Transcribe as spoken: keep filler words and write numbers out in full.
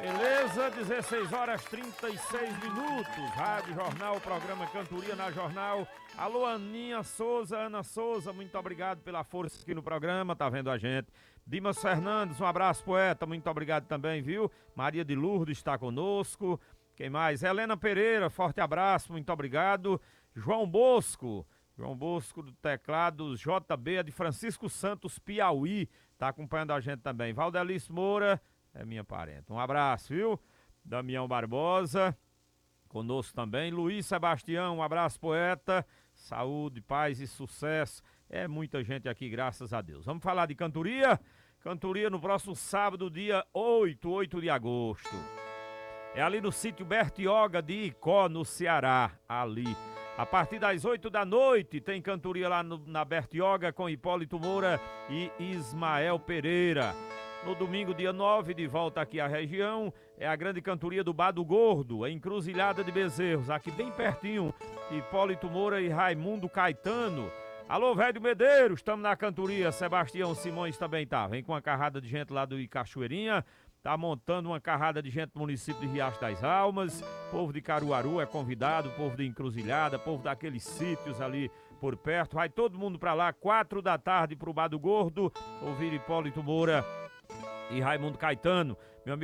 Beleza, dezesseis horas trinta e seis minutos. Rádio Jornal, programa Cantoria na Jornal. Alô, Aninha Souza, Ana Souza, muito obrigado pela força aqui no programa, tá vendo a gente. Dimas Fernandes, um abraço, poeta, muito obrigado também, viu? Maria de Lourdes está conosco. Quem mais? Helena Pereira, forte abraço, muito obrigado. João Bosco, João Bosco do Teclados, J B, é de Francisco Santos, Piauí, tá acompanhando a gente também. Valdelice Moura, é minha parente. Um abraço, viu? Damião Barbosa, conosco também. Luiz Sebastião, um abraço, poeta. Saúde, paz e sucesso. É muita gente aqui, graças a Deus. Vamos falar de cantoria? Cantoria no próximo sábado, dia oito, oito de agosto. É ali no sítio Bertioga de Icó, no Ceará, ali. A partir das oito da noite tem cantoria lá no, na Bertioga com Hipólito Moura e Ismael Pereira. No domingo, dia nove, de volta aqui à região, é a grande cantoria do Bado Gordo, a Encruzilhada de Bezerros, aqui bem pertinho, Hipólito Moura e Raimundo Caetano. Alô, velho Medeiros, estamos na cantoria, Sebastião Simões também tá, vem com uma carrada de gente lá do Icachoeirinha, tá montando uma carrada de gente no município de Riacho das Almas, povo de Caruaru é convidado, povo de Encruzilhada, povo daqueles sítios ali por perto, vai todo mundo pra lá, quatro da tarde pro Bado Gordo, ouvir Hipólito Moura e Raimundo Caetano. Meu amigo